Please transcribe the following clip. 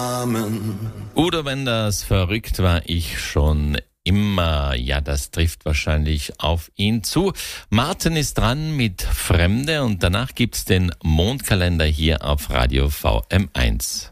Oder wenn das verrückt war, ich schon immer. Ja, das trifft wahrscheinlich auf ihn zu. Martin ist dran mit Fremde und danach gibt's den Mondkalender hier auf Radio VM1.